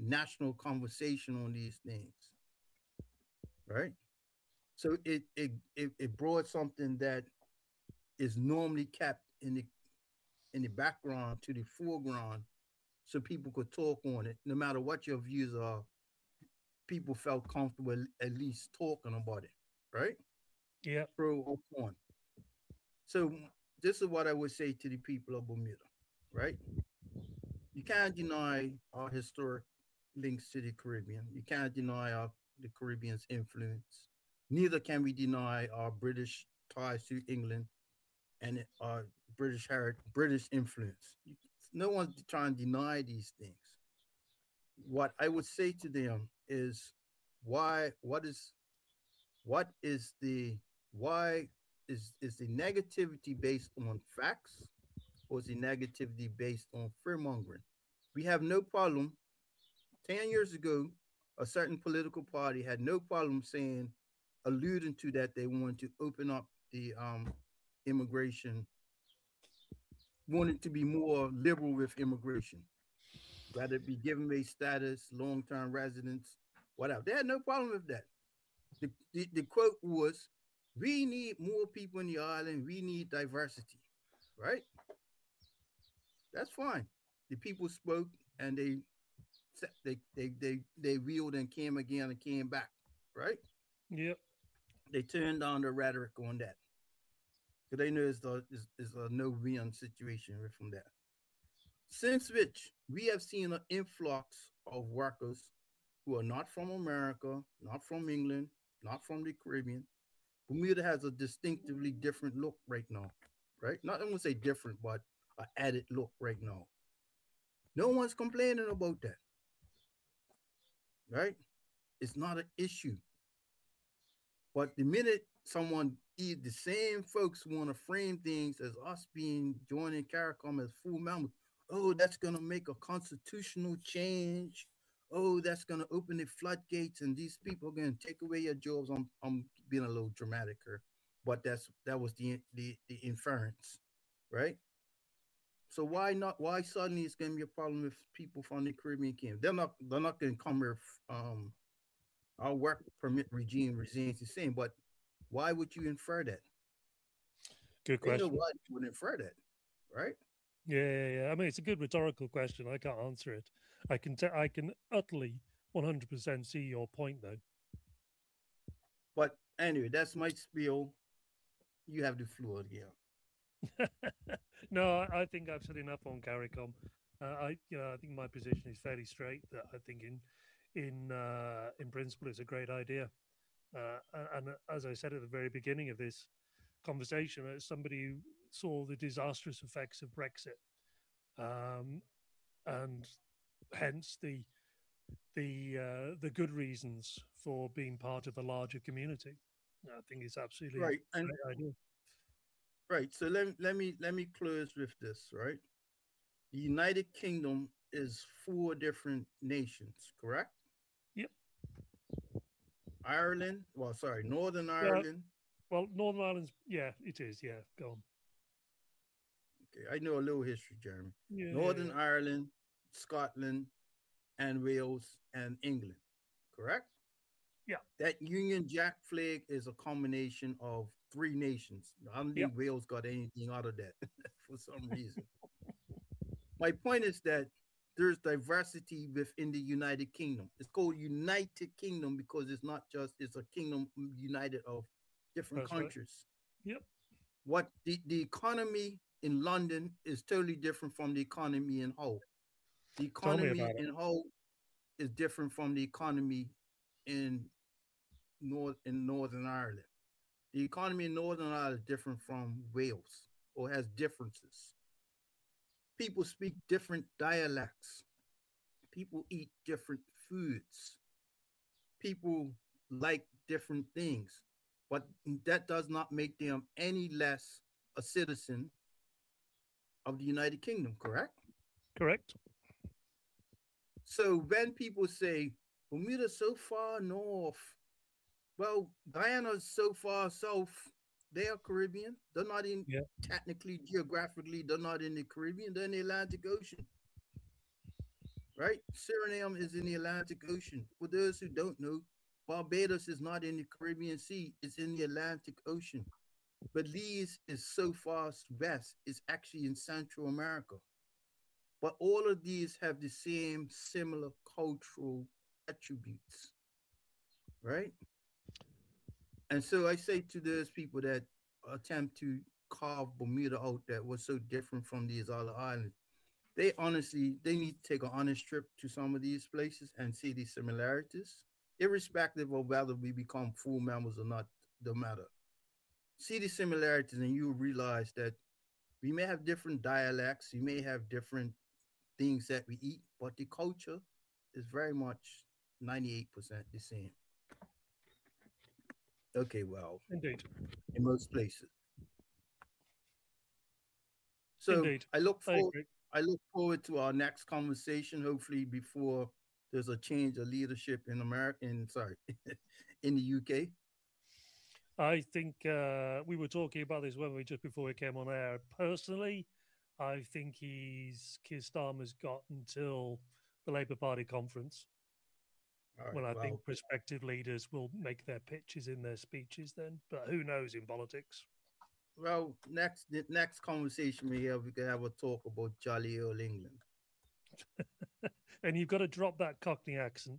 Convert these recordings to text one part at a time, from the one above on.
national conversation on these things, right? So it brought something that is normally kept in the background to the foreground, so people could talk on it. No matter what your views are, people felt comfortable at least talking about it, right? Yeah. Pro or con. So this is what I would say to the people of Bermuda, right? You can't deny our historic links to the Caribbean. You can't deny the Caribbean's influence. Neither can we deny our British ties to England and our British influence. No one's trying to deny these things. What I would say to them is, why? What is the why is the negativity based on facts, or is the negativity based on fear mongering? We have no problem. 10 years ago, a certain political party had no problem saying, alluding to that they wanted to open up the immigration, wanted to be more liberal with immigration, whether it be given based status, long term residence, whatever. They had no problem with that. The quote was, we need more people in the island, we need diversity, right? That's fine. The people spoke, and they wheeled and came again and came back, right? Yeah. They turned down the rhetoric on that because they know it's a no win situation from that. Since which we have seen an influx of workers who are not from America, not from England, not from the Caribbean. Bermuda has a distinctively different look right now, right? Not I won't say different, but an added look right now. No one's complaining about that, right? It's not an issue. But the minute someone, the same folks want to frame things as us being joining CARICOM as full members, oh, that's going to make a constitutional change. Oh, that's going to open the floodgates, and these people are going to take away your jobs. I'm being a little dramatic here, but that was the inference, right? So why not? Why suddenly it's going to be a problem if people from the Caribbean came? They're not going to come here. Our work permit regime remains the same, but why would you infer that? Good They know question. why you would infer that, right? Yeah. I mean, it's a good rhetorical question. I can't answer it. I can utterly 100% see your point, though. But anyway, that's my spiel. You have the floor again. No, I think I've said enough on CARICOM. I think my position is fairly straight. That I think in principle, it's a great idea. And as I said at the very beginning of this conversation, as somebody who saw the disastrous effects of Brexit, um, and hence the good reasons for being part of a larger community. I think it's absolutely Right. a And great idea. right. So let me close with this, right? The United Kingdom is four different nations, correct? Yep. Ireland, well, sorry, Northern Yeah. Ireland. Well, Northern Ireland's, yeah, it is. Yeah. Go on. Okay, I know a little history, Jeremy. Yeah. Northern Ireland, Scotland, and Wales and England, correct? Yeah. That Union Jack flag is a combination of three nations. I don't Yep. think Wales got anything out of that for some reason. My point is that there's diversity within the United Kingdom. It's called United Kingdom because it's a kingdom united of different That's right. countries. Yep. What the economy in London is totally different from the economy in Hull. The Tell me economy about it. in Hull is different from the economy in Northern Ireland. The economy in Northern Ireland is different from Wales, or has differences. People speak different dialects. People eat different foods. People like different things. But that does not make them any less a citizen of the United Kingdom, correct? Correct. So when people say Bermuda's so far north, well, Guyana's so far south, they are Caribbean. They're not in, Yeah. technically, geographically, they're not in the Caribbean, they're in the Atlantic Ocean. right? Suriname is in the Atlantic Ocean. For those who don't know, Barbados is not in the Caribbean Sea, it's in the Atlantic Ocean. Belize is so far west, it's actually in Central America. But all of these have the same similar cultural attributes, right? And so I say to those people that attempt to carve Bermuda out that was so different from these other islands, they honestly they need to take an honest trip to some of these places and see the similarities, irrespective of whether we become full members or not. No matter, see the similarities, and you realize that we may have different dialects, we may have different things that we eat, but the culture is very much 98% the same. Okay, well, Indeed. in most places. So Indeed. I look I for agree. I look forward to our next conversation. Hopefully, before there's a change of leadership in America, in sorry, in the UK. I think we were talking about this when we just before we came on air. Personally, I think Keir Starmer's got until the Labour Party conference All right. when I think Well, prospective leaders will make their pitches in their speeches then. But who knows in politics? next the next conversation we can have a talk about jolly old England. And you've got to drop that Cockney accent.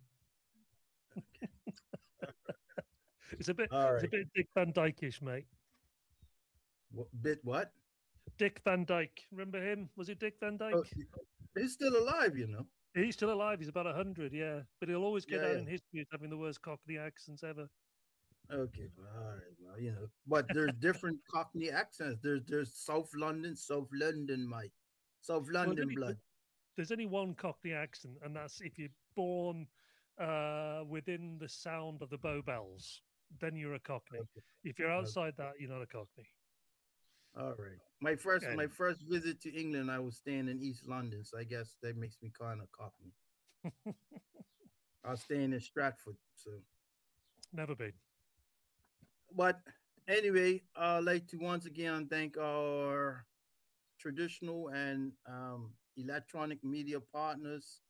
All It's a right. bit Dick Van Dyke-ish, mate. Bit what? Dick Van Dyke. Remember him? Was it Dick Van Oh, Dyke? he's still alive, you know. He's still alive. He's about 100, yeah. But he'll always go Yeah, down yeah. in history as having the worst Cockney accents ever. Okay, well, all right, well, you know, but there's different Cockney accents. There's South London, mate, South Well, London blood. there's only one Cockney accent, and that's if you're born within the sound of the Bow Bells, then you're a Cockney. Okay, If you're okay, outside that, you're not a Cockney. all right. My Anyway, first visit to England, I was staying in East London, so I guess that makes me kind of Cockney. I was staying in Stratford, so. never been. But anyway, I'd like to once again thank our traditional and electronic media partners